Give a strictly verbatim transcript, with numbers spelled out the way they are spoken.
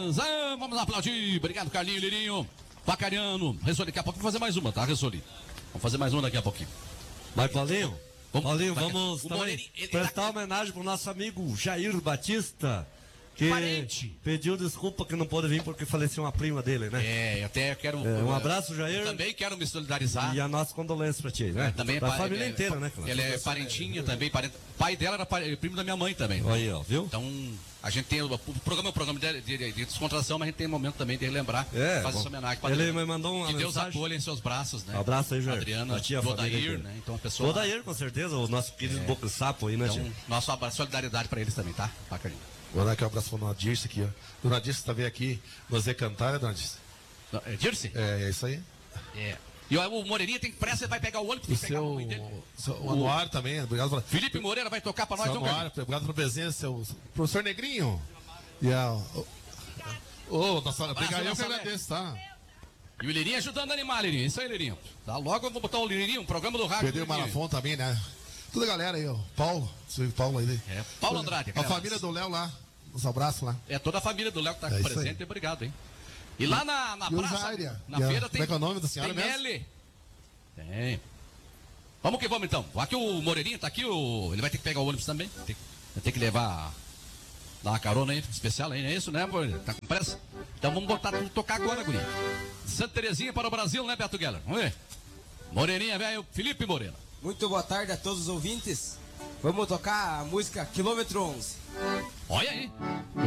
Palmeiras. Ah, vamos aplaudir. Obrigado, Carlinho, Lirinho. Bacariano. Ressoli, daqui a pouco vamos fazer mais uma, tá, Ressoli? Vamos fazer mais uma daqui a pouquinho. Mas, Paulinho, Vamos, Paulinho, vai, vamos o também Moreirinho, ele- prestar ele- homenagem pro nosso amigo Jair Batista, que Parente. pediu desculpa que não pôde vir porque faleceu uma prima dele, né? É, eu até quero. É, um abraço, Jair. Eu também quero me solidarizar. E a nossa condolência pra ti, né? É, também é pra pa- família é, inteira, né, cara? Ele é parentinha também, parente, pai dela era pare- primo da minha mãe também. Aí, ó, viu? Então, a gente tem. O, o programa é um programa de, de, de descontração, mas a gente tem um momento também de relembrar. É, fazer bom. essa homenagem pra Ele Adriana. me mandou uma Que Deus mensagem. acolhe em seus braços, né? Um abraço aí, Jair. Adriana, Pra ti, a do família Odair, inteira. né? Então, a pessoa. O Odair, com certeza, o nosso querido Boca de Sapo aí, né, Então, gente? nosso abraço, solidariedade pra eles também, tá? Bacaninho. Vou dar aqui um abraço pro Dona Dirce aqui, ó. Dona Dirce também aqui nos cantar, né, Dona Dirce? É Dirce? É, é isso aí. É. E ó, o Moreirinha tem pressa, ele vai pegar o ônibus, tem O que pegar seu, a mãe dele. seu o Anuário também, obrigado pela. Felipe Moreira vai tocar pra nós, Seu então, Anuário, obrigado pela presença, o professor Negrinho. E a. Ô, nossa, obrigado, eu que nossa agradeço, tá? E o Lirinho ajudando a animar, Lirinho. Isso aí, Lirinho. Tá, logo eu vou botar o Lirinho, um programa do rádio. Perdeu o do Lirinho. Malafon também, né? Toda a galera aí, ó. Paulo, seu Paulo aí. É, Paulo Andrade. A aquele família abraço. do Léo lá. Os abraços lá. É toda a família do Léo que tá É aqui isso presente, obrigado, hein? E lá na, na E o praça, Zaire, na e a- feira tem. como é que é o nome da senhora tem mesmo? L. Tem. Vamos que vamos então. Aqui o Moreirinho tá aqui, o... ele vai ter que pegar o ônibus também. Tem... Vai ter que levar. Dar uma carona aí, especial aí, não é isso, né, Moreirinho? Tá com pressa? Então vamos botar tudo tocar agora, guri. Santa Terezinha para o Brasil, né, Beto Geller? Vamos ver. Moreirinha, velho, Felipe Moreira. Muito boa tarde a todos os ouvintes. Vamos tocar a música Quilômetro onze. Olha aí.